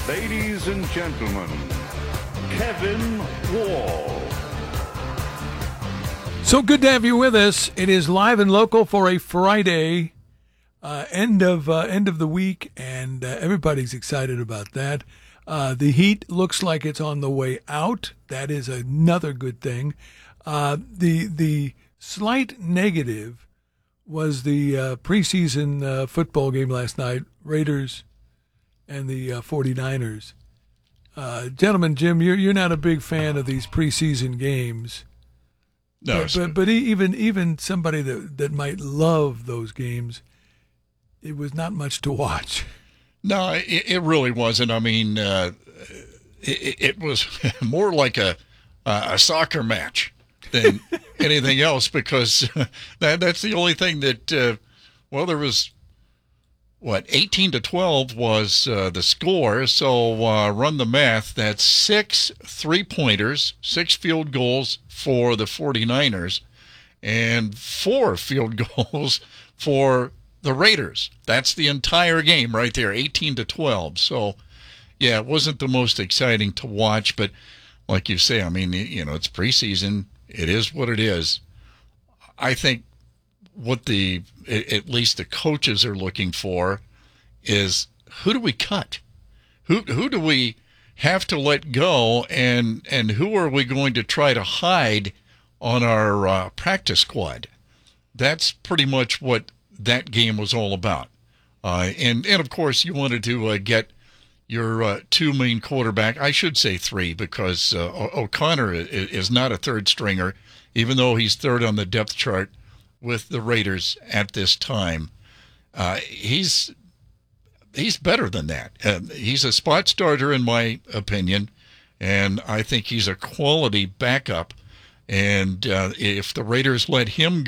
Ladies and gentlemen, Kevin Wall. So good to have you with us. It is live and local for a Friday, end of the week, and everybody's excited about that. The heat looks like it's on the way out. That is another good thing. The slight negative was the preseason football game last night, Raiders and the 49ers. Gentlemen, Jim, you're not a big fan of these preseason games. No, but even somebody that might love those games, it was not much to watch. No, it really wasn't. I mean, it was more like a soccer match than anything else, because that's the only thing that, there was, 18-12 was the score. So run the math. That's 6 3-pointers, 6 field goals for the 49ers, and 4 field goals for the Raiders. That's the entire game right there, 18-12. So, yeah, it wasn't the most exciting to watch, but like you say, I mean, it's preseason. It is what it is. I think what at least the coaches are looking for is, who do we cut? Who do we have to let go, and who are we going to try to hide on our practice squad? That's pretty much what that game was all about. And of course, you wanted to get your 2 main quarterback. I should say 3, because O'Connor is not a third stringer, even though he's third on the depth chart with the Raiders at this time. He's better than that. He's a spot starter, in my opinion, and I think he's a quality backup. And if the Raiders let him